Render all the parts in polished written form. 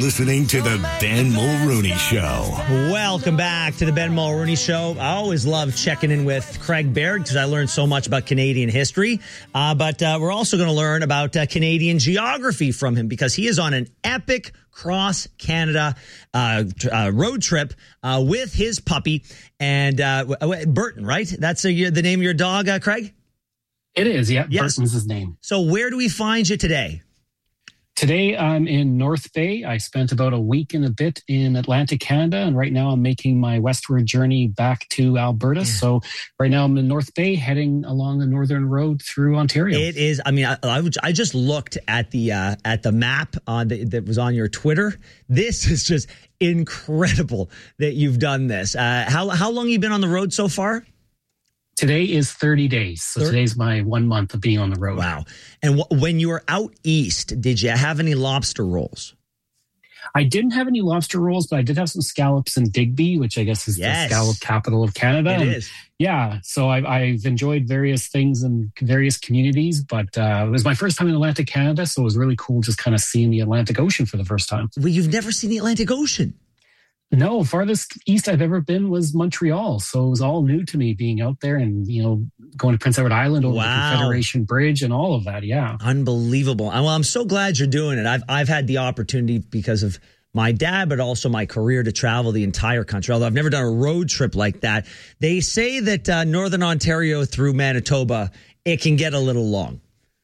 listening to the Ben Mulrooney Show. Welcome back to the Ben Mulrooney Show. I always love checking in with Craig Baird because I learned so much about Canadian history. But we're also going to learn about Canadian geography from him because he is on an epic cross-Canada road trip with his puppy and Burton, right? That's the name of your dog, Craig? It is, yeah. Yes. Burton's his name. So where do we find you today? Today, I'm in North Bay. I spent about a week and a bit in Atlantic Canada, and right now I'm making my westward journey back to Alberta. So right now I'm in North Bay, heading along the northern road through Ontario. It is. I mean, I just looked at the map that was on your Twitter. This is just incredible that you've done this. How long have you been on the road so far? Today is 30 days. So today's my 1 month of being on the road. Wow. And when you were out east, did you have any lobster rolls? I didn't have any lobster rolls, but I did have some scallops in Digby, which I guess is the scallop capital of Canada. It is. Yeah. So I've enjoyed various things in various communities, but it was my first time in Atlantic Canada. So it was really cool just kind of seeing the Atlantic Ocean for the first time. Well, you've never seen the Atlantic Ocean? No, farthest east I've ever been was Montreal. So it was all new to me being out there and, going to Prince Edward Island over the Confederation Bridge and all of that. Yeah. Unbelievable. Well, I'm so glad you're doing it. I've had the opportunity because of my dad, but also my career to travel the entire country. Although I've never done a road trip like that. They say that Northern Ontario through Manitoba, it can get a little long.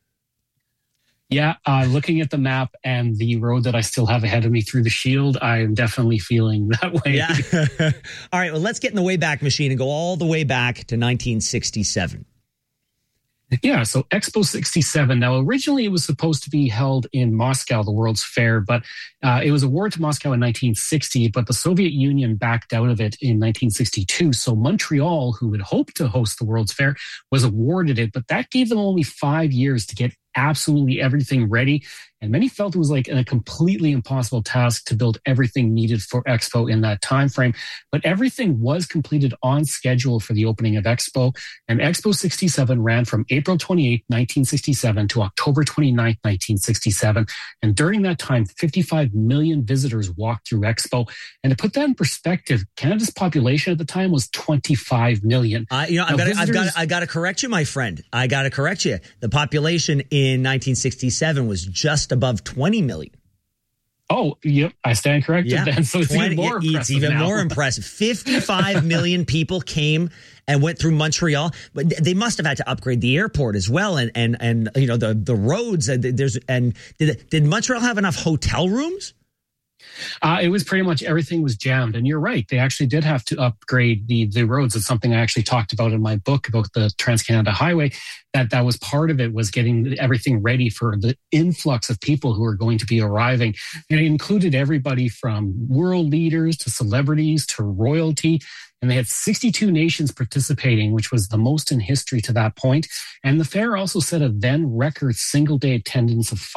Yeah, looking at the map and the road that I still have ahead of me through the Shield, I am definitely feeling that way. Yeah. All right, well, let's get in the Wayback Machine and go all the way back to 1967. Yeah, so Expo 67. Now, originally it was supposed to be held in Moscow, the World's Fair, but it was awarded to Moscow in 1960, but the Soviet Union backed out of it in 1962. So Montreal, who had hoped to host the World's Fair, was awarded it, but that gave them only 5 years to get absolutely everything ready. And many felt it was like a completely impossible task to build everything needed for Expo in that time frame. But everything was completed on schedule for the opening of Expo. And Expo 67 ran from April 28, 1967 to October 29, 1967. And during that time, 55 million visitors walked through Expo. And to put that in perspective, Canada's population at the time was 25 million. I got to correct you, my friend. I got to correct you. The population in 1967 was just above 20 million. Oh, yep. I stand corrected then. So it's even more impressive. It's even more impressive. 55 million people came and went through Montreal, but they must have had to upgrade the airport as well. And the roads. Did Montreal have enough hotel rooms? It was pretty much everything was jammed. And you're right. They actually did have to upgrade the roads. It's something I actually talked about in my book about the Trans-Canada Highway. That was part of it, was getting everything ready for the influx of people who are going to be arriving. And it included everybody from world leaders to celebrities to royalty. And they had 62 nations participating, which was the most in history to that point. And the fair also set a then record single day attendance of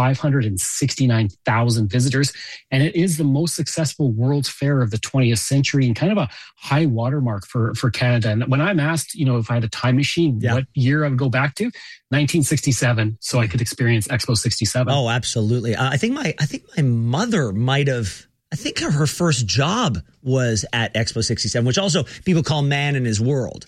569,000 visitors. And it is the most successful World's Fair of the 20th century and kind of a high watermark for Canada. And when I'm asked, if I had a time machine, what year I would go back to, 1967, so I could experience Expo 67. Oh, absolutely. I think my mother might have. I think her first job was at Expo 67, which also people call Man in His World.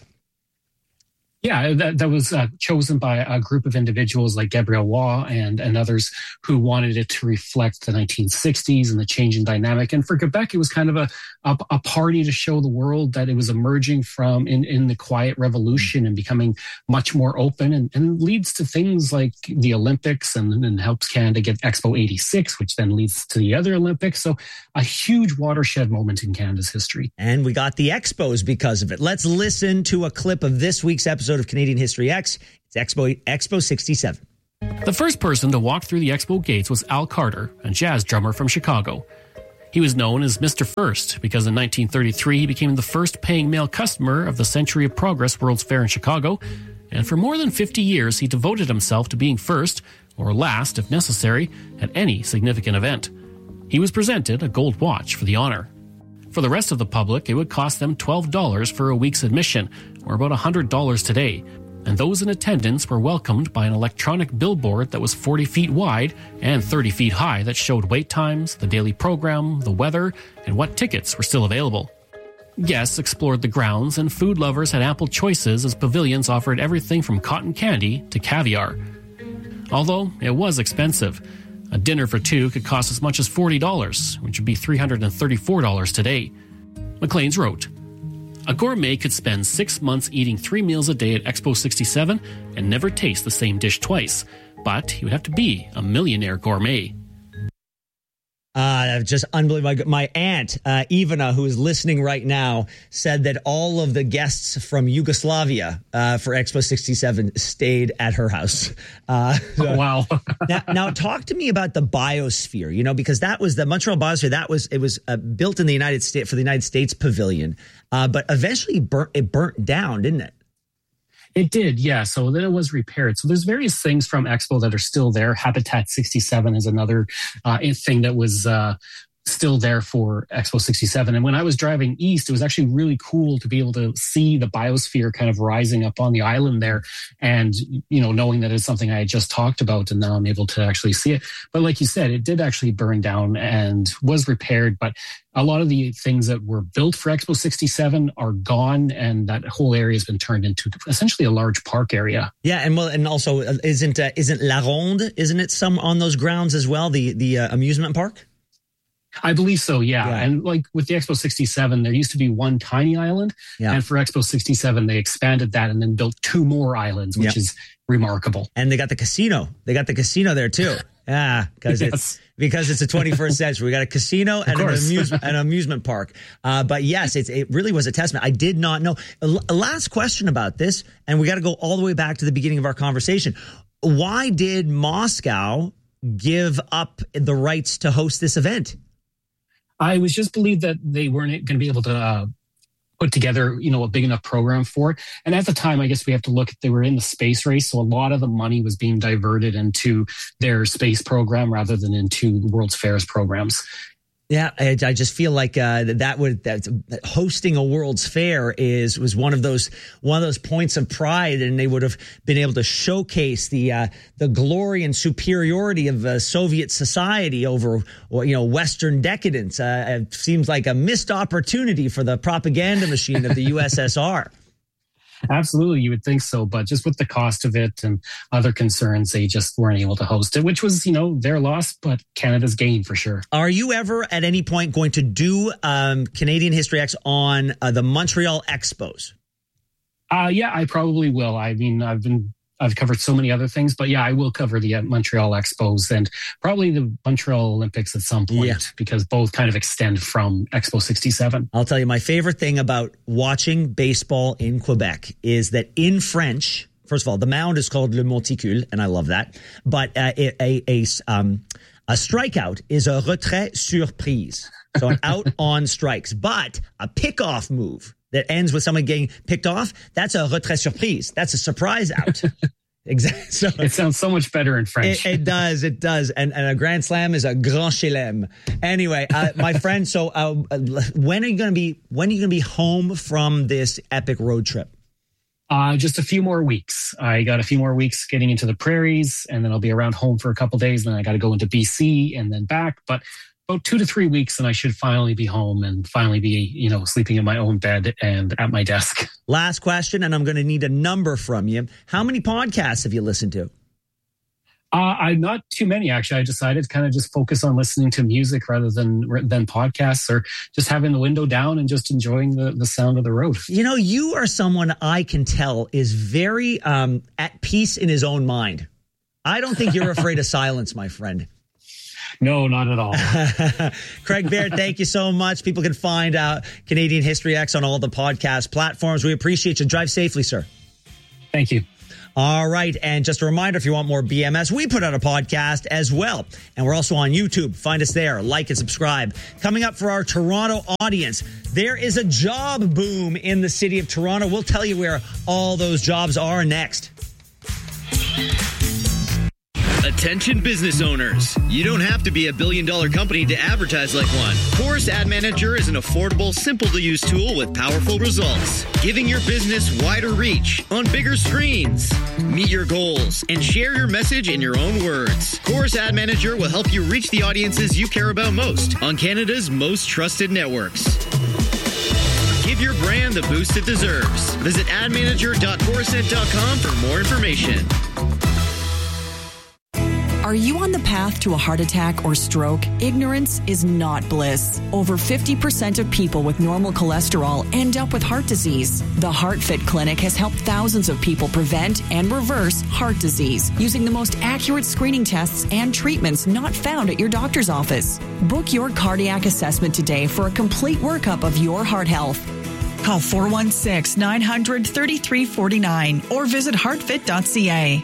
Yeah, that was chosen by a group of individuals like Gabrielle Waugh and others who wanted it to reflect the 1960s and the changing dynamic. And for Quebec, it was kind of a party to show the world that it was emerging from in the quiet revolution and becoming much more open and leads to things like the Olympics and helps Canada get Expo 86, which then leads to the other Olympics. So a huge watershed moment in Canada's history. And we got the Expos because of it. Let's listen to a clip of this week's episode of Canadian History X. It's Expo 67. The first person to walk through the Expo gates was Al Carter, a jazz drummer from Chicago. He was known as Mr. First because in 1933 he became the first paying male customer of the Century of Progress World's Fair in Chicago, and for more than 50 years he devoted himself to being first, or last if necessary, at any significant event. He was presented a gold watch for the honor. For the rest of the public, it would cost them $12 for a week's admission, or about $100 today. and those in attendance were welcomed by an electronic billboard that was 40 feet wide and 30 feet high that showed wait times, the daily program, the weather, and what tickets were still available. Guests explored the grounds, and food lovers had ample choices as pavilions offered everything from cotton candy to caviar. Although it was expensive. A dinner for two could cost as much as $40, which would be $334 today. Maclean's wrote, "A gourmet could spend 6 months eating 3 meals a day at Expo 67 and never taste the same dish twice, but he would have to be a millionaire gourmet." Just unbelievable. My aunt, Ivana, who is listening right now, said that all of the guests from Yugoslavia for Expo 67 stayed at her house. Wow. now, talk to me about the biosphere, because that was the Montreal Biosphere. It was built in the United States for the United States Pavilion, but eventually it burnt down, didn't it? It did, yeah. So then it was repaired. So there's various things from Expo that are still there. Habitat 67 is another thing that was still there for Expo 67. And when I was driving east, it was actually really cool to be able to see the biosphere kind of rising up on the island there. And, knowing that it's something I had just talked about, and now I'm able to actually see it. But like you said, it did actually burn down and was repaired. But a lot of the things that were built for Expo 67 are gone, and that whole area has been turned into essentially a large park area. Yeah, and also isn't La Ronde, isn't it some on those grounds as well, the amusement park? I believe so, yeah. And like with the Expo 67, there used to be one tiny island. Yeah. And for Expo 67, they expanded that and then built 2 more islands, which is remarkable. And they got the casino. They got the casino there too. Yeah, because it's a 21st century. We got a casino and an amusement park. But yes, it really was a testament. I did not know. Last question about this, and we got to go all the way back to the beginning of our conversation. Why did Moscow give up the rights to host this event? I was just believed that they weren't going to be able to put together, a big enough program for it. And at the time, I guess we have to look at, they were in the space race. So a lot of the money was being diverted into their space program rather than into the World's Fairs programs. Yeah, I just feel like that hosting a World's Fair was one of those points of pride, and they would have been able to showcase the glory and superiority of Soviet society over Western decadence. It seems like a missed opportunity for the propaganda machine of the USSR. Absolutely, you would think so, but just with the cost of it and other concerns, they just weren't able to host it, which was, their loss, but Canada's gain for sure. Are you ever at any point going to do Canadian History X on the Montreal Expos? Yeah, I probably will. I mean, I've covered so many other things, but yeah, I will cover the Montreal Expos and probably the Montreal Olympics at some point, because both kind of extend from Expo 67. I'll tell you, my favorite thing about watching baseball in Quebec is that in French, first of all, the mound is called le monticule, and I love that. But a strikeout is a retrait surprise, so an out on strikes. But a pickoff move that ends with someone getting picked off, that's a retrait surprise. That's a surprise out. Exactly. So it sounds so much better in French. It does. And a grand slam is a grand chelem. Anyway, my friend, so when are you going to be home from this epic road trip? Just a few more weeks. I got a few more weeks getting into the prairies, and then I'll be around home for a couple of days. Then I got to go into BC and then back. But about 2 to 3 weeks, and I should finally be home and finally be, sleeping in my own bed and at my desk. Last question, and I'm going to need a number from you. How many podcasts have you listened to? I'm not too many, actually. I decided to kind of just focus on listening to music rather than podcasts, or just having the window down and just enjoying the sound of the road. You are someone I can tell is very at peace in his own mind. I don't think you're afraid of silence, my friend. No, not at all. Craig Baird, thank you so much. People can find Canadian History X on all the podcast platforms. We appreciate you. Drive safely, sir. Thank you. All right. And just a reminder, if you want more BMS, we put out a podcast as well. And we're also on YouTube. Find us there. Like and subscribe. Coming up for our Toronto audience, there is a job boom in the city of Toronto. We'll tell you where all those jobs are next. Attention business owners. You don't have to be a billion-dollar company to advertise like one. Chorus Ad Manager is an affordable, simple-to-use tool with powerful results, giving your business wider reach on bigger screens. Meet your goals and share your message in your own words. Chorus Ad Manager will help you reach the audiences you care about most on Canada's most trusted networks. Give your brand the boost it deserves. Visit admanager.coruscant.com for more information. Are you on the path to a heart attack or stroke? Ignorance is not bliss. Over 50% of people with normal cholesterol end up with heart disease. The HeartFit Clinic has helped thousands of people prevent and reverse heart disease using the most accurate screening tests and treatments not found at your doctor's office. Book your cardiac assessment today for a complete workup of your heart health. Call 416-900-3349 or visit heartfit.ca.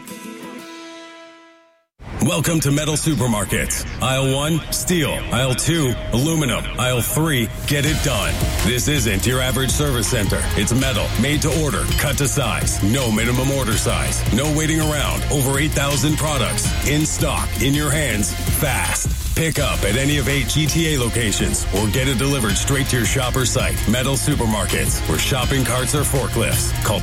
Welcome to Metal Supermarkets. Aisle 1, steel. Aisle 2, aluminum. Aisle 3, get it done. This isn't your average service center. It's metal, made to order, cut to size. No minimum order size. No waiting around. Over 8,000 products. In stock, in your hands, fast. Pick up at any of 8 GTA locations or get it delivered straight to your shopper site. Metal Supermarkets, where shopping carts are forklifts. Call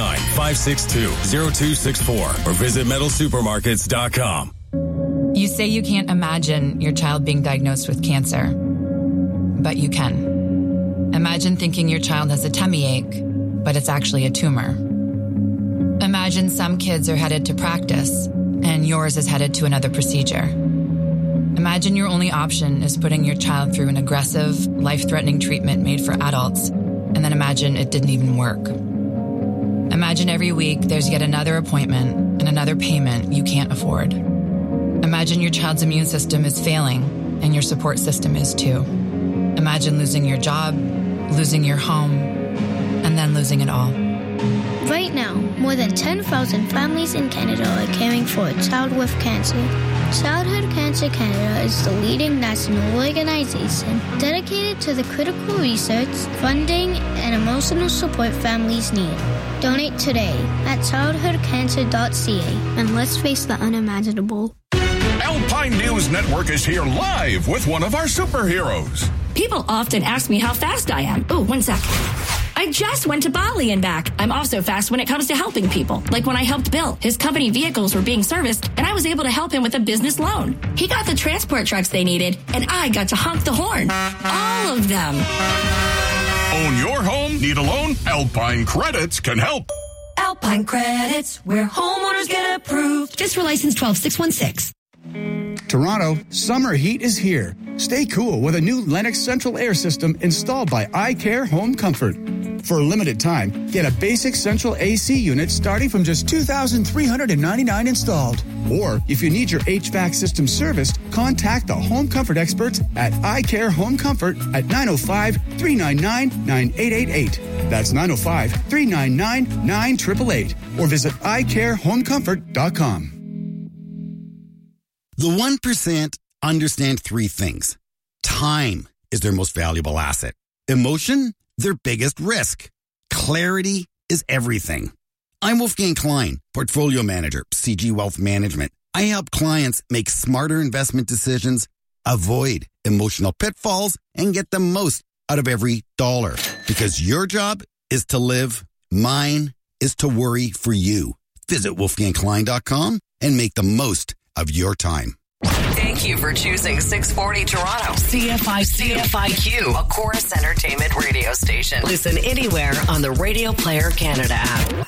289-562-0264 or visit metalsupermarkets.com. You say you can't imagine your child being diagnosed with cancer, but you can. Imagine thinking your child has a tummy ache, but it's actually a tumor. Imagine some kids are headed to practice and yours is headed to another procedure. Imagine your only option is putting your child through an aggressive, life-threatening treatment made for adults, and then imagine it didn't even work. Imagine every week there's yet another appointment and another payment you can't afford. Imagine your child's immune system is failing, and your support system is too. Imagine losing your job, losing your home, and then losing it all. Right now, more than 10,000 families in Canada are caring for a child with cancer. Childhood Cancer Canada is the leading national organization dedicated to the critical research, funding, and emotional support families need. Donate today at childhoodcancer.ca and let's face the unimaginable. Alpine News Network is here live with one of our superheroes. People often ask me how fast I am. Oh, 1 sec. I just went to Bali and back. I'm also fast when it comes to helping people. Like when I helped Bill. His company vehicles were being serviced, and I was able to help him with a business loan. He got the transport trucks they needed, and I got to honk the horn. All of them. Own your home? Need a loan? Alpine Credits can help. Alpine Credits, where homeowners get approved. Just for license 12616. Toronto, summer heat is here. Stay cool with a new Lennox central air system installed by iCare Home Comfort. For a limited time, get a basic central AC unit starting from just $2,399 installed. Or if you need your HVAC system serviced, contact the Home Comfort experts at iCare Home Comfort at 905-399-9888. That's 905-399-9888. Or visit iCareHomeComfort.com. The 1% understand 3 things. Time is their most valuable asset. Emotion, their biggest risk. Clarity is everything. I'm Wolfgang Klein, Portfolio Manager, CG Wealth Management. I help clients make smarter investment decisions, avoid emotional pitfalls, and get the most out of every dollar. Because your job is to live, mine is to worry for you. Visit wolfgangklein.com and make the most of your time. Thank you for choosing 640 Toronto. CFIQ, a Chorus Entertainment radio station. Listen anywhere on the Radio Player Canada app.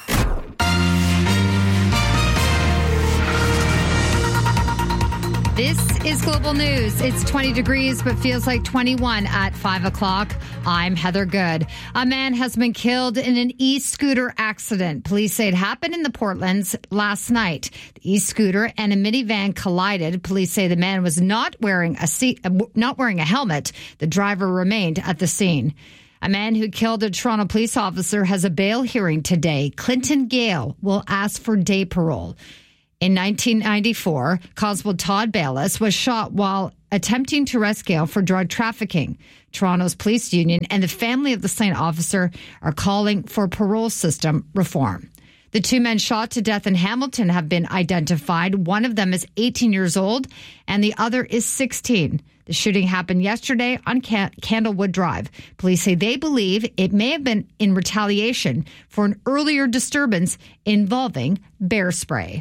This is Global News. It's 20 degrees, but feels like 21 at 5 o'clock. I'm Heather Good. A man has been killed in an e-scooter accident. Police say it happened in the Portlands last night. The e-scooter and a minivan collided. Police say the man was not wearing a helmet. The driver remained at the scene. A man who killed a Toronto police officer has a bail hearing today. Clinton Gale will ask for day parole. In 1994, Constable Todd Bayless was shot while attempting to arrest Gale for drug trafficking. Toronto's police union and the family of the slain officer are calling for parole system reform. The 2 men shot to death in Hamilton have been identified. One of them is 18 years old and the other is 16. The shooting happened yesterday on Candlewood Drive. Police say they believe it may have been in retaliation for an earlier disturbance involving bear spray.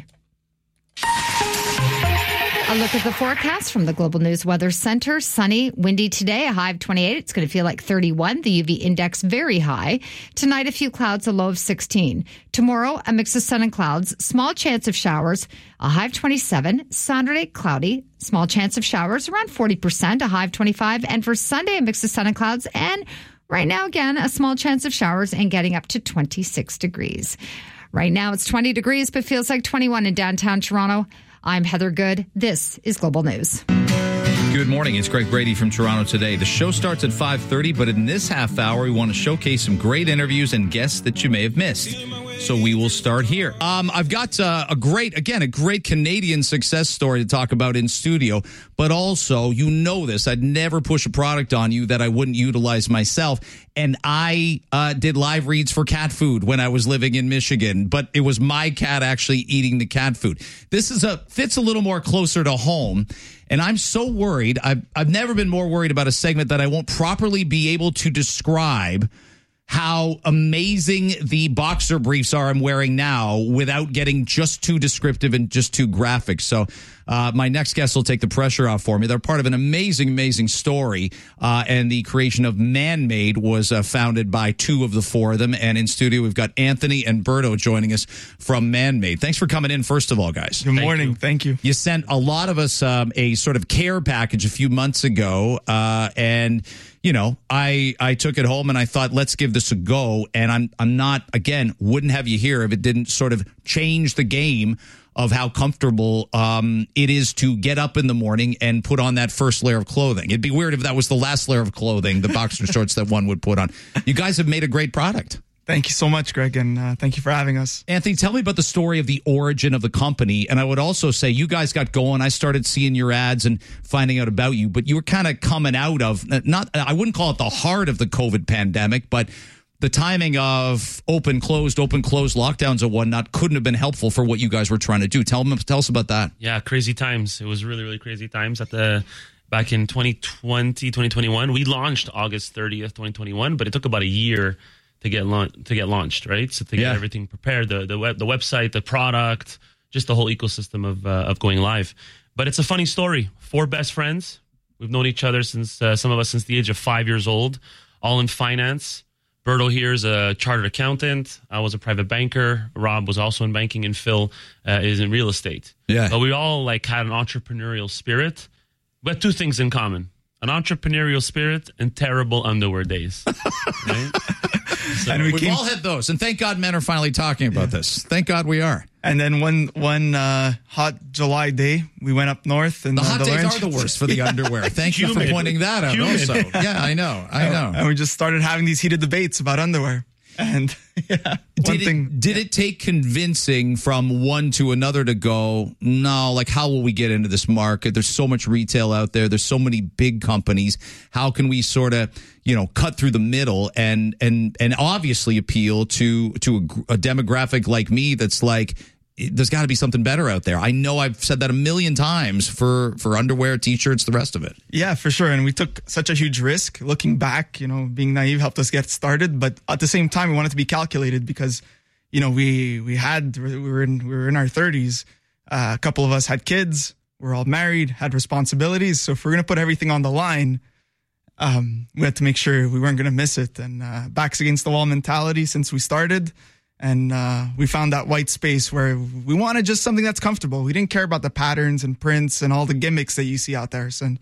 A look at the forecast from the Global News Weather Center. Sunny, windy today, a high of 28. It's going to feel like 31. The UV index very high. Tonight, a few clouds, a low of 16. Tomorrow, a mix of sun and clouds. Small chance of showers, a high of 27. Saturday, cloudy. Small chance of showers, around 40%, a high of 25. And for Sunday, a mix of sun and clouds. And right now, again, a small chance of showers and getting up to 26 degrees. Right now, it's 20 degrees, but feels like 21 in downtown Toronto. I'm Heather Good. This is Global News. Good morning. It's Greg Brady from Toronto Today. The show starts at 5:30, but in this half hour, we want to showcase some great interviews and guests that you may have missed. So we will start here. I've got a great Canadian success story to talk about in studio, but also, you know this, I'd never push a product on you that I wouldn't utilize myself. And I did live reads for cat food when I was living in Michigan, but it was my cat actually eating the cat food. This fits a little more closer to home. And I'm so worried. I've never been more worried about a segment that I won't properly be able to describe how amazing the boxer briefs are I'm wearing now without getting just too descriptive and just too graphic. So my next guest will take the pressure off for me. They're part of an amazing, amazing story. And the creation of Man-Made was founded by 2 of the 4 of them. And in studio, we've got Anthony and Berto joining us from Man-Made. Thanks for coming in, first of all, guys. Good morning. Thank you. You sent a lot of us a sort of care package a few months ago. And you know, I took it home and I thought, let's give this a go. And I'm not, again, wouldn't have you here if it didn't sort of change the game of how comfortable it is to get up in the morning and put on that first layer of clothing. It'd be weird if that was the last layer of clothing, the boxer shorts that one would put on. You guys have made a great product. Thank you so much, Greg, and thank you for having us. Anthony, tell me about the story of the origin of the company. And I would also say you guys got going. I started seeing your ads and finding out about you, but you were kind of coming out of, I wouldn't call it the heart of the COVID pandemic, but the timing of open, closed, lockdowns and whatnot couldn't have been helpful for what you guys were trying to do. Tell us about that. Yeah, crazy times. It was really, really crazy times back in 2020, 2021. We launched August 30th, 2021, but it took about a year to get launched, right? So to get everything prepared, the website, the product, just the whole ecosystem of going live. But it's a funny story. 4 best friends. We've known each other since some of us since the age of 5 years old, all in finance. Berto here is a chartered accountant. I was a private banker. Rob was also in banking, and Phil is in real estate. Yeah. But we all had an entrepreneurial spirit. We had 2 things in common: an entrepreneurial spirit and terrible underwear days. Right? So and we've all had those, and thank God men are finally talking about this. Thank God we are. And then one hot July day, we went up north. And the hot days are the worst for the underwear. Thank you for pointing that out also. Yeah, I know. And we just started having these heated debates about underwear. And did it take convincing from one to another to go, no, like, how will we get into this market? There's so much retail out there. There's so many big companies. How can we sort of, cut through the middle and obviously appeal to a demographic like me that's like, there's got to be something better out there. I know I've said that a million times for underwear, T-shirts, the rest of it. Yeah, for sure. And we took such a huge risk. Looking back, being naive helped us get started. But at the same time, we wanted to be calculated because, we were in our 30s. A couple of us had kids. We're all married, had responsibilities. So if we're going to put everything on the line, we had to make sure we weren't going to miss it. And backs against the wall mentality since we started. And we found that white space where we wanted just something that's comfortable. We didn't care about the patterns and prints and all the gimmicks that you see out there. So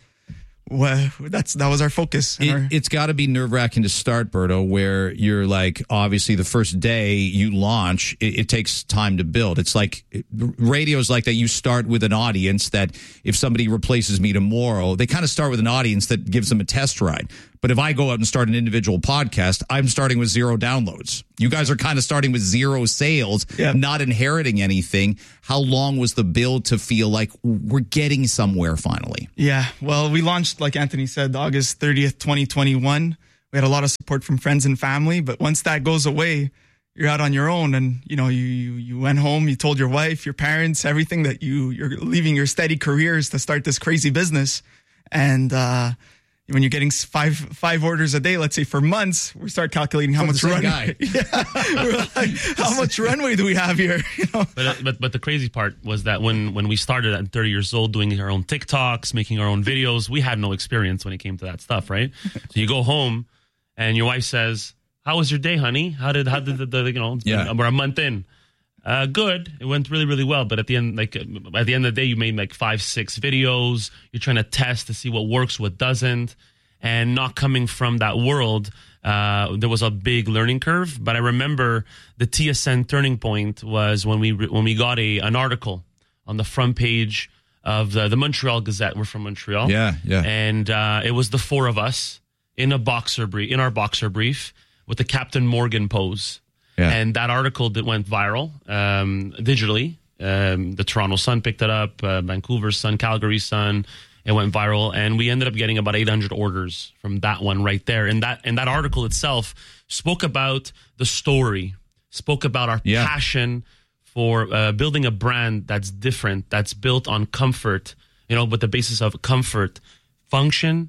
that was our focus. It's got to be nerve-wracking to start, Berto, where you're like, obviously the first day you launch, it takes time to build. It's like radio's like that. You start with an audience that if somebody replaces me tomorrow, they kind of start with an audience that gives them a test ride. But if I go out and start an individual podcast, I'm starting with 0 downloads. You guys are kind of starting with 0 sales, not inheriting anything. How long was the build to feel like we're getting somewhere finally? Yeah, well, we launched, like Anthony said, August 30th, 2021. We had a lot of support from friends and family. But once that goes away, you're out on your own, and you went home, you told your wife, your parents, everything, that you're leaving your steady careers to start this crazy business. And when you're getting five orders a day, let's say for months, we start calculating how much runway. We're like, how much runway do we have here? But the crazy part was that when we started at 30 years old, doing our own TikToks, making our own videos, we had no experience when it came to that stuff, right? So you go home, and your wife says, "How was your day, honey? How did we're a month in." Good. It went really, really well. But at the end of the day, you made 5-6 videos. You're trying to test to see what works, what doesn't. And not coming from that world, there was a big learning curve. But I remember the TSN turning point was when we got an article on the front page of the Montreal Gazette. We're from Montreal. Yeah. And it was the four of us in our boxer brief with the Captain Morgan pose. Yeah. And that article that went viral digitally. The Toronto Sun picked it up, Vancouver Sun, Calgary Sun. It went viral, and we ended up getting about 800 orders from that one right there. And that article itself spoke about the story, spoke about our passion for building a brand that's different, that's built on comfort, with the basis of comfort, function,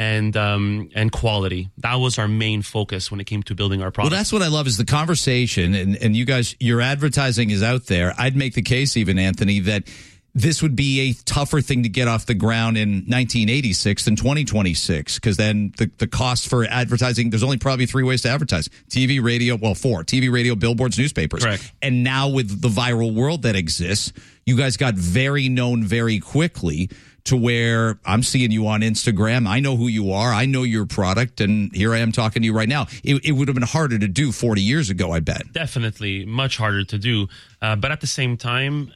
and quality. That was our main focus when it came to building our product. Well, that's what I love is the conversation, and you guys, your advertising is out there. I'd make the case even, Anthony, that this would be a tougher thing to get off the ground in 1986 than 2026, because then the cost for advertising, there's only probably 3 ways to advertise. TV, radio, 4. TV, radio, billboards, newspapers. Correct. And now with the viral world that exists, you guys got very known very quickly to where I'm seeing you on Instagram. I know who you are. I know your product. And here I am talking to you right now. It would have been harder to do 40 years ago, I bet. Definitely much harder to do. But at the same time,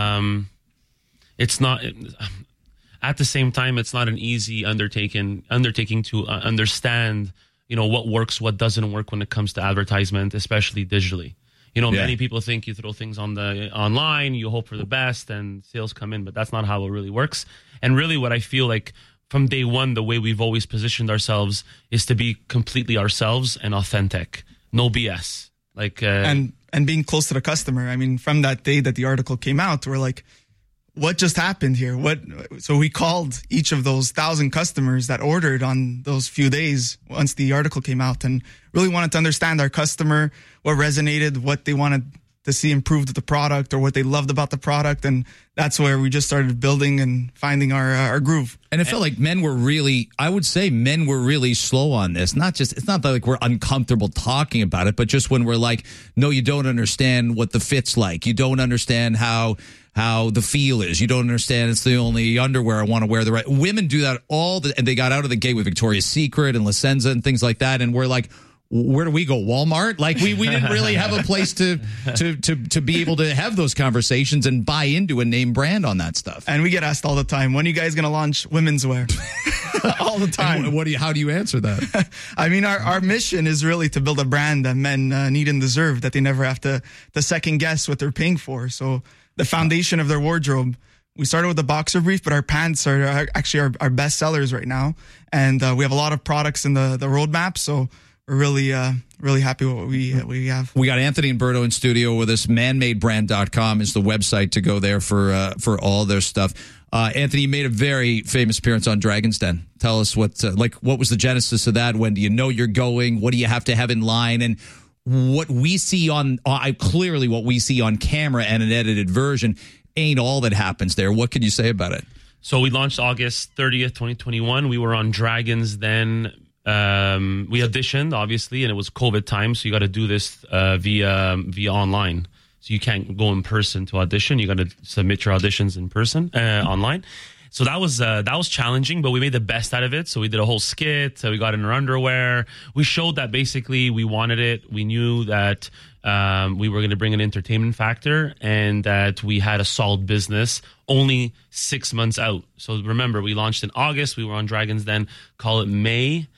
it's not an easy undertaking to understand, what works, what doesn't work when it comes to advertisement, especially digitally. Many people think you throw things online, you hope for the best, and sales come in, but that's not how it really works. And really what I feel like from day one, the way we've always positioned ourselves is to be completely ourselves and authentic. No BS. And being close to the customer. I mean, from that day that the article came out, we're like, what just happened here? So we called each of those 1,000 customers that ordered on those few days once the article came out, and really wanted to understand our customer, what resonated, what they wanted to see improved with the product, or what they loved about the product. And that's where we just started building and finding our groove. And it felt like men were really slow on this. It's not like we're uncomfortable talking about it, but just when we're like, no, you don't understand what the fit's like. You don't understand how the feel is. You don't understand it's the only underwear I want to wear. Women do that and they got out of the gate with Victoria's Secret and La Senza and things like that. And we're like, where do we go? Walmart? Like we didn't really have a place to be able to have those conversations and buy into a name brand on that stuff. And we get asked all the time, when are you guys going to launch women's wear? All the time. How do you answer that? I mean, our mission is really to build a brand that men need and deserve, that they never have to second guess what they're paying for. So the foundation of their wardrobe. We started with the boxer brief, but our pants are actually our best sellers right now. And we have a lot of products in the roadmap. So we're really happy with what we have. We got Anthony and Berto in studio with us. manmadebrand.com is the website to go there for all their stuff. Anthony, you made a very famous appearance on Dragon's Den. Tell us what was the genesis of that? When do you know you're going? What do you have to have in line? And what we see clearly what we see on camera and an edited version ain't all that happens there. What can you say about it? So we launched August 30th, 2021. We were on Dragon's Den. We auditioned, obviously, and it was COVID time, so you got to do this via online. So you can't go in person to audition. You got to submit your auditions in person, online. So that was challenging, but we made the best out of it. So we did a whole skit. So we got in our underwear. We showed that basically we wanted it. We knew that we were going to bring an entertainment factor and that we had a solid business only 6 months out. So remember, we launched in August. We were on Dragon's Den, call it May,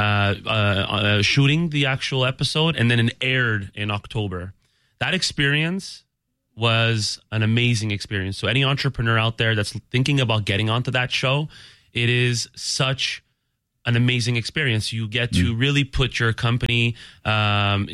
shooting the actual episode, and then it aired in October. That experience was an amazing experience. So any entrepreneur out there that's thinking about getting onto that show, it is such an amazing experience. You get to really put your company, in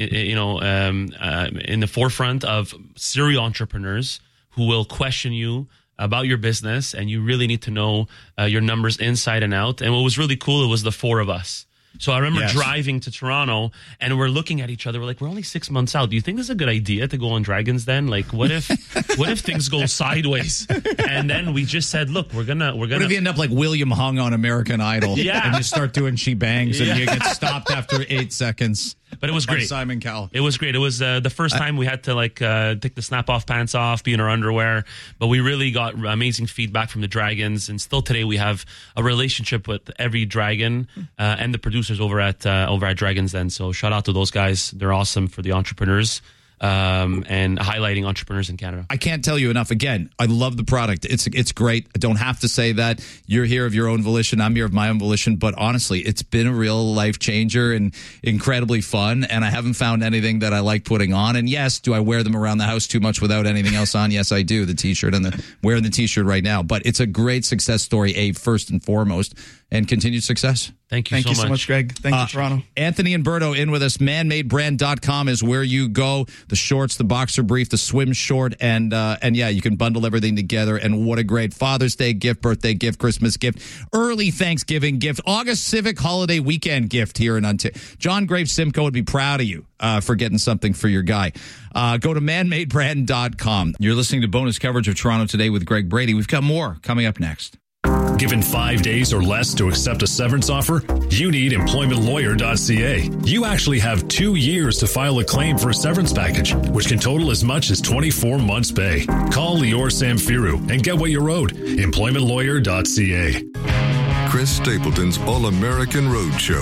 the forefront of serial entrepreneurs who will question you about your business, and you really need to know your numbers inside and out. And what was really cool, it was the four of us. So I remember driving to Toronto, and we're looking at each other. We're like, we're only 6 months out. Do you think this is a good idea to go on Dragons then? Like, what if things go sideways? And then we just said, look, we're gonna. What if you end up like William Hung on American Idol? Yeah. And you start doing She Bangs and you get stopped after 8 seconds. But it was great. Simon Cowell. It was great. It was the first time we had to take the snap-off pants off, be in our underwear. But we really got amazing feedback from the Dragons, and still today we have a relationship with every Dragon and the producers over at Dragons Den. So shout out to those guys. They're awesome for the entrepreneurs. And highlighting entrepreneurs in Canada. I can't tell you enough. Again, I love the product. It's great. I don't have to say that. You're here of your own volition. I'm here of my own volition. But honestly, it's been a real life changer and incredibly fun. And I haven't found anything that I like putting on. And yes, do I wear them around the house too much without anything else on? Yes, I do. The T-shirt and wearing the T-shirt right now. But it's a great success story, first and foremost, and continued success. Thank you so much, Greg. Thank you, Toronto. Anthony and Berto in with us. ManmadeBrand.com is where you go. The shorts, the boxer brief, the swim short, and you can bundle everything together. And what a great Father's Day gift, birthday gift, Christmas gift, early Thanksgiving gift, August Civic Holiday Weekend gift here in Ontario. John Graves Simcoe would be proud of you for getting something for your guy. Go to manmadebrand.com. You're listening to bonus coverage of Toronto Today with Greg Brady. We've got more coming up next. Given 5 days or less to accept a severance offer, you need employmentlawyer.ca. You actually have 2 years to file a claim for a severance package, which can total as much as 24 months' pay. Call Lior Samfiru and get what you're owed. Employmentlawyer.ca. Chris Stapleton's All-American Roadshow.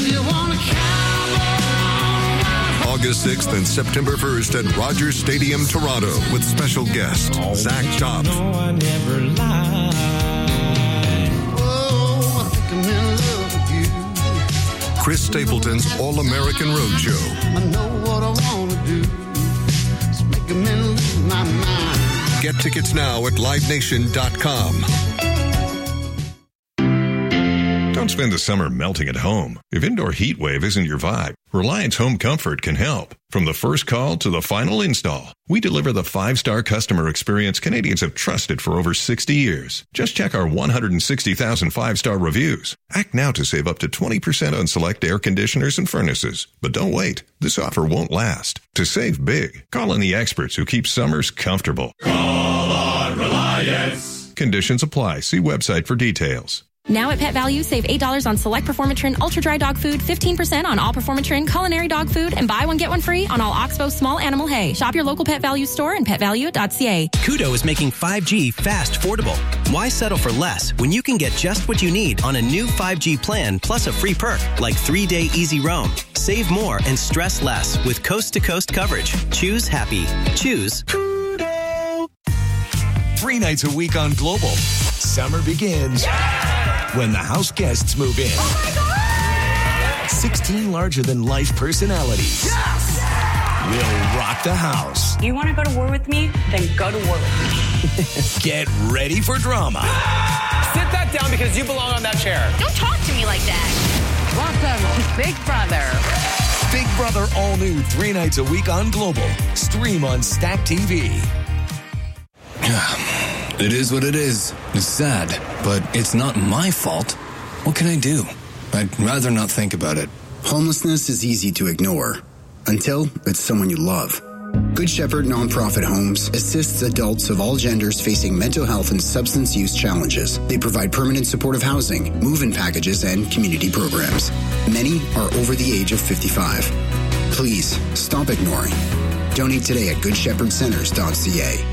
August 6th and September 1st at Rogers Stadium, Toronto, with special guest Zach Top. Chris Stapleton's All-American Roadshow. I know what I want to do. It's making me lose my mind. Get tickets now at livenation.com. Don't spend the summer melting at home. If indoor heat wave isn't your vibe, Reliance Home Comfort can help. From the first call to the final install, we deliver the 5-star customer experience Canadians have trusted for over 60 years. Just check our 160,000 5-star reviews. Act now to save up to 20% on select air conditioners and furnaces. But don't wait. This offer won't last. To save big, call on the experts who keep summers comfortable. Call on Reliance. Conditions apply. See website for details. Now at Pet Value, save $8 on select Performatrin Ultra Dry Dog Food, 15% on all Performatrin Culinary Dog Food, and buy one, get one free on all Oxbow Small Animal Hay. Shop your local Pet Value store and petvalue.ca. Koodo is making 5G fast affordable. Why settle for less when you can get just what you need on a new 5G plan plus a free perk like 3-day easy roam? Save more and stress less with coast-to-coast coverage. Choose happy. Choose Koodo. 3 nights a week on Global. Summer begins when the house guests move in. Oh my God! 16 larger-than-life personalities will rock the house. You want to go to war with me? Then go to war with me. Get ready for drama. Sit that down because you belong on that chair. Don't talk to me like that. Welcome to Big Brother. Big Brother all new 3 nights a week on Global. Stream on Stack TV. It is what it is. It's sad, but it's not my fault. What can I do? I'd rather not think about it. Homelessness is easy to ignore until it's someone you love. Good Shepherd Nonprofit Homes assists adults of all genders facing mental health and substance use challenges. They provide permanent supportive housing, move-in packages, and community programs. Many are over the age of 55. Please stop ignoring. Donate today at goodshepherdcenters.ca.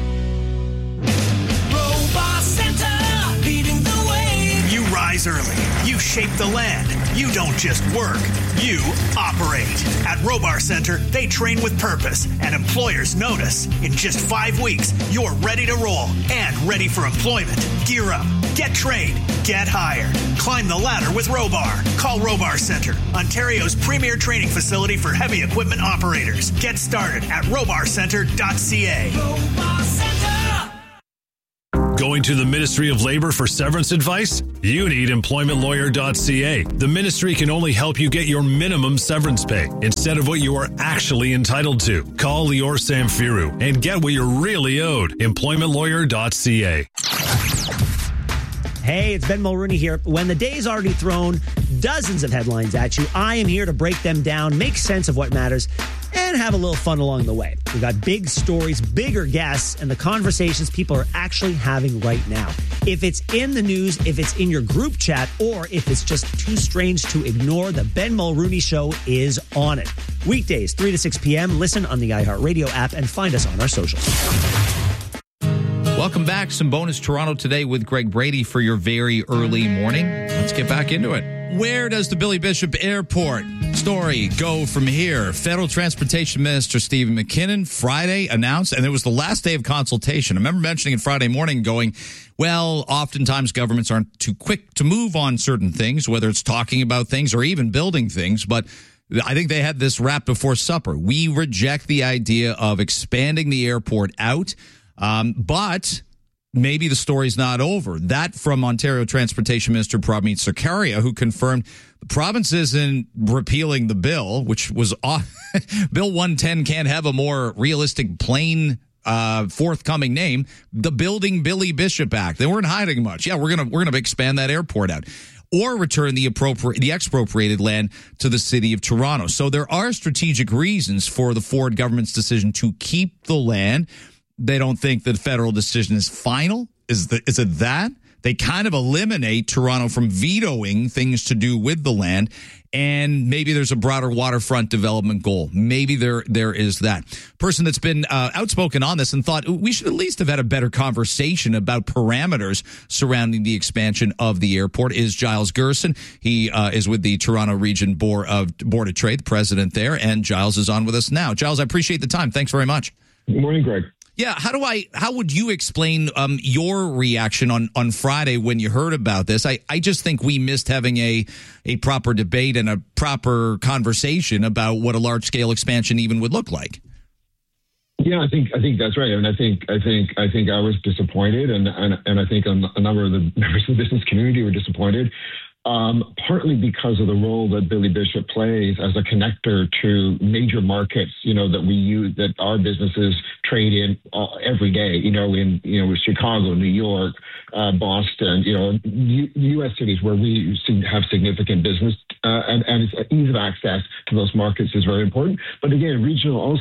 Rise early. You shape the land. You don't just work. You operate. At Robar Center, they train with purpose, and employers notice. In just 5 weeks, you're ready to roll and ready for employment. Gear up. Get trained. Get hired. Climb the ladder with Robar. Call Robar Center, Ontario's premier training facility for heavy equipment operators. Get started at robarcenter.ca. Going Going to the Ministry of Labor for severance advice? You need employmentlawyer.ca. The ministry can only help you get your minimum severance pay instead of what you are actually entitled to. Call Lior Samfiru and get what you're really owed. Employmentlawyer.ca. Hey, it's Ben Mulrooney here. When the day's already thrown dozens of headlines at you, I am here to break them down, make sense of what matters, and have a little fun along the way. We got big stories, bigger guests, and the conversations people are actually having right now. If it's in the news, if it's in your group chat, or if it's just too strange to ignore, the Ben Mulrooney Show is on it. Weekdays, 3 to 6 p.m. Listen on the iHeartRadio app and find us on our socials. Welcome back. Some bonus Toronto today with Greg Brady for your very early morning. Let's get back into it. Where does the Billy Bishop Airport story go from here? Federal Transportation Minister Stephen McKinnon Friday announced, and it was the last day of consultation. I remember mentioning it Friday morning going, well, oftentimes governments aren't too quick to move on certain things, whether it's talking about things or even building things, but I think they had this wrapped before supper. We reject the idea of expanding the airport out. But maybe the story's not over. That from Ontario Transportation Minister Prabmeet Sarkaria, who confirmed the province isn't repealing the bill, which was Bill 110 can't have a more realistic, plain forthcoming name, the Building Billy Bishop Act. They weren't hiding much. Yeah, we're gonna expand that airport out, or return the expropriated land to the city of Toronto. So there are strategic reasons for the Ford government's decision to keep the land. They don't think the federal decision is final. Is it that? They kind of eliminate Toronto from vetoing things to do with the land, and maybe there's a broader waterfront development goal. Maybe there is that. Person that's been outspoken on this and thought we should at least have had a better conversation about parameters surrounding the expansion of the airport is Giles Gerson. He is with the Toronto Region Board of Trade, the president there, and Giles is on with us now. Giles, I appreciate the time. Thanks very much. Good morning, Greg. Yeah, how would you explain your reaction on Friday when you heard about this? I just think we missed having a proper debate and a proper conversation about what a large scale expansion even would look like. Yeah, I think that's right. I mean, I think I was disappointed, and I think a number of the members of the business community were disappointed. Partly because of the role that Billy Bishop plays as a connector to major markets, that we use, that our businesses trade in every day, with Chicago, New York, Boston, U.S. cities where we have significant business, and it's ease of access to those markets is very important. But again, regional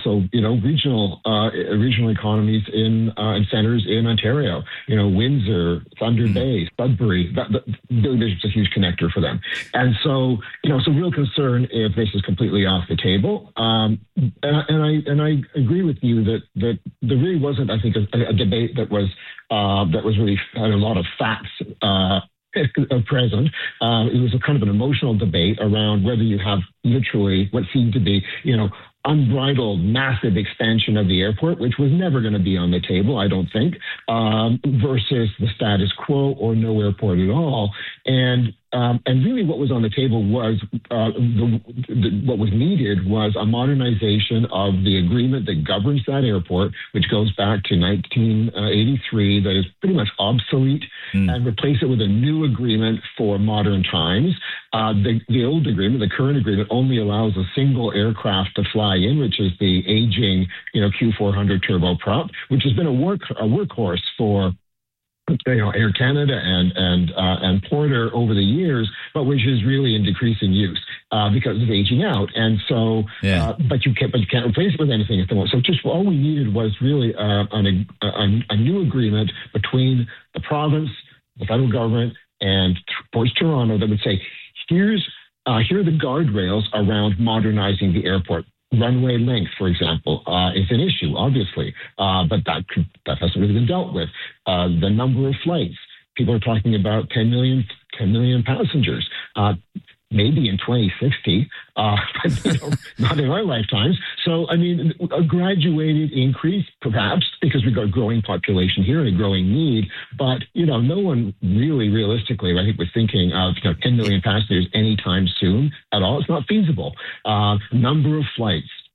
economies in centers in Ontario, Windsor, Thunder Bay, Sudbury, Billy Bishop's a huge connector for them. And so, some real concern if this is completely off the table. And I agree with you that there really wasn't, I think, a debate that was really had a lot of facts present. It was a kind of an emotional debate around whether you have literally what seemed to be, unbridled, massive expansion of the airport, which was never going to be on the table, I don't think, versus the status quo or no airport at all. And really what was on the table was what was needed was a modernization of the agreement that governs that airport, which goes back to 1983, that is pretty much obsolete, and replace it with a new agreement for modern times. The old agreement, the current agreement, only allows a single aircraft to fly in, which is the aging, Q400 turboprop, which has been a workhorse for Air Canada and Porter over the years, but which is really in decreasing use because of aging out. And so, but you can't replace it with anything at the moment. So just all we needed was really a new agreement between the province, the federal government, and Ports Toronto that would say, here are the guardrails around modernizing the airport. Runway length, for example, is an issue, obviously, but that hasn't really been dealt with. The number of flights. People are talking about 10 million passengers. Maybe in 2060, but not in our lifetimes. So, I mean, a graduated increase, perhaps, because we've got a growing population here and a growing need. But, no one really realistically, I think, was thinking of 10 million passengers anytime soon at all. It's not feasible. Number of flights.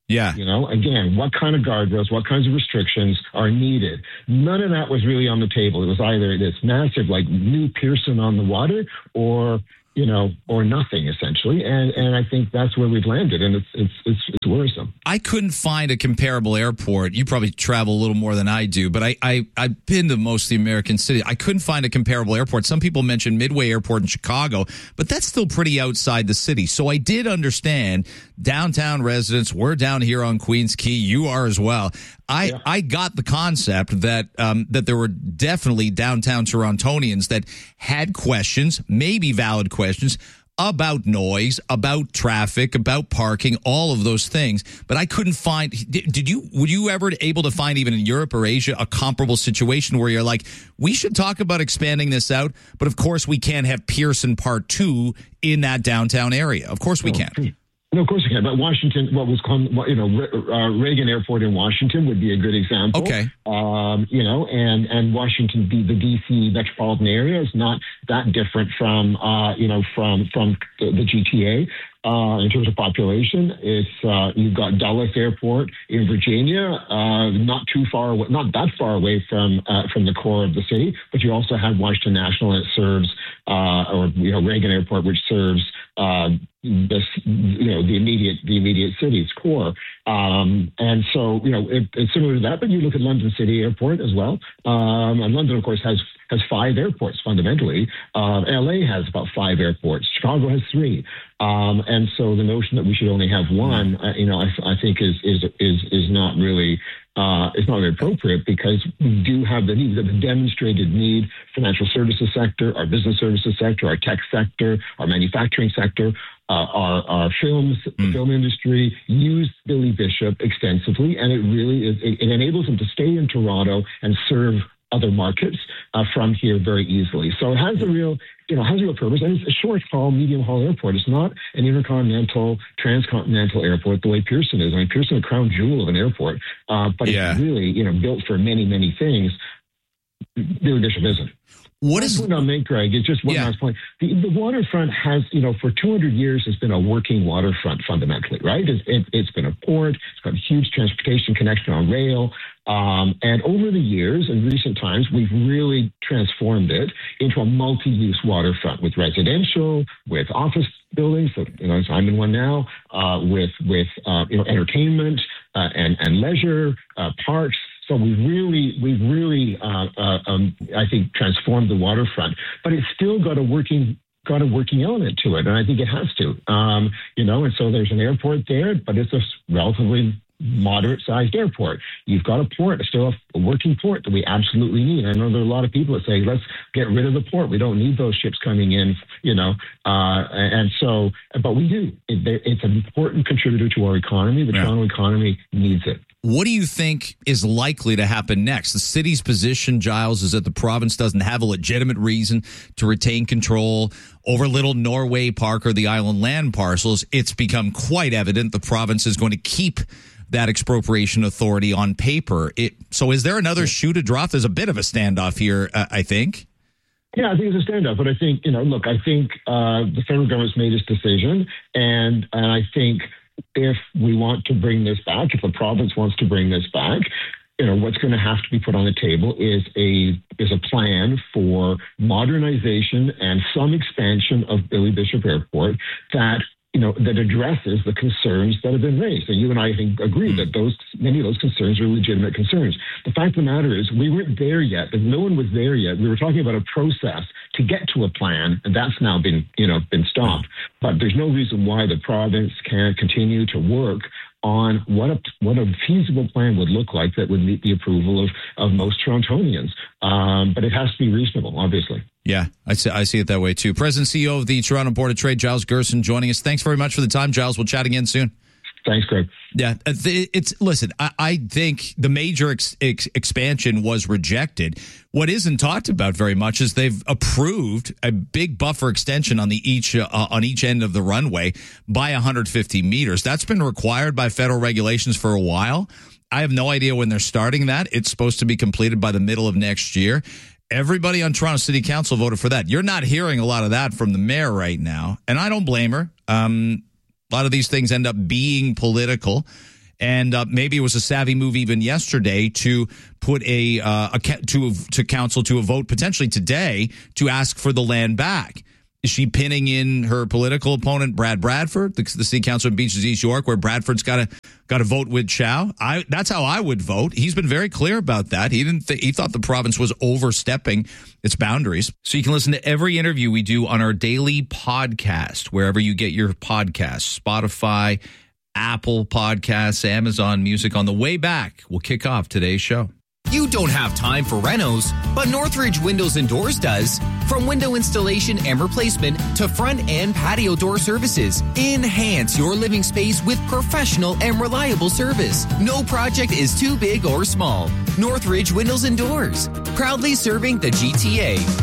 Yeah. You know, again, what kind of guardrails, what kinds of restrictions are needed? None of that was really on the table. It was either this massive, like, new Pearson on the water or, you know, or nothing, essentially. And I think that's where we've landed, and it's worrisome. I couldn't find a comparable airport. You probably travel a little more than I do, but I've been to most of the American cities. I couldn't find a comparable airport. Some people mentioned Midway Airport in Chicago, but that's still pretty outside the city. So I did understand downtown residents. We're down here on Queens Quay. You are as well. I got the concept that that there were definitely downtown Torontonians that had questions, maybe valid questions, about noise, about traffic, about parking, all of those things. But I couldn't find. Were you ever able to find, even in Europe or Asia, a comparable situation where you're like, we should talk about expanding this out, but of course we can't have Pearson Part 2 in that downtown area. Of course we can't. No, of course you can. But Washington, what was called, you know, Reagan Airport in Washington would be a good example. Okay. You know, and Washington, the D.C. metropolitan area is not that different from, you know, from the GTA. In terms of population, it's you've got Dulles Airport in Virginia, not too far away, not that far away from the core of the city, but you also have Washington National, and it serves, or, you know, Reagan Airport, which serves this, you know, the immediate city's core. And so, you know, it's similar to that, but you look at London City Airport as well. And London, of course, has 5 airports fundamentally. LA has about 5 airports. Chicago has 3. And so the notion that we should only have one, you know, I think is not really it's not very appropriate, because we do have the need, the demonstrated need. Financial services sector, our business services sector, our tech sector, our manufacturing sector, our films, the film industry use Billy Bishop extensively, and it really is. It enables them to stay in Toronto and serve other markets from here very easily. So it has a real, you know, has a real purpose. And it's a short haul, medium haul airport. It's not an intercontinental, transcontinental airport the way Pearson is. I mean, Pearson is a crown jewel of an airport, but it's really, you know, built for many, many things. Billy Bishop isn't. What is point I'll make, Greg, is just one last point. The waterfront has, you know, for 200 years has been a working waterfront fundamentally, right? It's been a port. It's got a huge transportation connection on rail. And over the years, in recent times, we've really transformed it into a multi-use waterfront with residential, with office buildings. So, you know, I'm in one now, with you know, entertainment and leisure, parks. So we've really, I think, transformed the waterfront, but it's still got a working element to it, and I think it has to. You know, and so there's an airport there, but it's a relatively moderate-sized airport. You've got a port, still a working port that we absolutely need. I know there are a lot of people that say, let's get rid of the port. We don't need those ships coming in, you know. And so, but we do. It's an important contributor to our economy. The Toronto economy needs it. What do you think is likely to happen next? The city's position, Giles, is that the province doesn't have a legitimate reason to retain control over Little Norway Park or the island land parcels. It's become quite evident the province is going to keep that expropriation authority on paper. So is there another shoe to drop? There's a bit of a standoff here, I think. Yeah, I think it's a standoff. But I think, you know, look, I think the federal government's made its decision. And I think if we want to bring this back, if the province wants to bring this back, you know, what's going to have to be put on the table is a plan for modernization and some expansion of Billy Bishop Airport that, you know, that addresses the concerns that have been raised. And you and I think agree that many of those concerns are legitimate concerns. The fact of the matter is we weren't there yet, and no one was there yet. We were talking about a process to get to a plan, and that's now been stopped. But there's no reason why the province can't continue to work on what a feasible plan would look like that would meet the approval of most Torontonians. But it has to be reasonable, obviously. Yeah, I see it that way too. President and CEO of the Toronto Board of Trade, Giles Gerson, joining us. Thanks very much for the time, Giles. We'll chat again soon. Thanks, Greg. Yeah, listen, I think the major expansion was rejected. What isn't talked about very much is they've approved a big buffer extension on each end of the runway by 150 meters. That's been required by federal regulations for a while. I have no idea when they're starting that. It's supposed to be completed by the middle of next year. Everybody on Toronto City Council voted for that. You're not hearing a lot of that from the mayor right now, and I don't blame her. A lot of these things end up being political, And maybe it was a savvy move even yesterday to put to council to a vote potentially today to ask for the land back. Is she pinning in her political opponent, Brad Bradford, the city councilor in Beaches East York, where Bradford's got to vote with Chow? That's how I would vote. He's been very clear about that. He thought the province was overstepping its boundaries. So you can listen to every interview we do on our daily podcast, wherever you get your podcasts, Spotify, Apple Podcasts, Amazon Music. On the way back, we'll kick off today's show. You don't have time for renos, but Northridge Windows and Doors does. From window installation and replacement to front and patio door services, enhance your living space with professional and reliable service. No project is too big or small. Northridge Windows and Doors, proudly serving the GTA.